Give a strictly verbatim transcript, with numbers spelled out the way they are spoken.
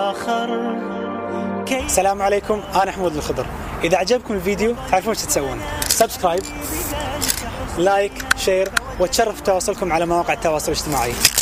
السلام عليكم، أنا حمود الخضر. إذا عجبكم الفيديو تعرفون ايش تسوون؟ سبسكرايب، لايك، شير، وتشرف تواصلكم على مواقع التواصل الاجتماعي.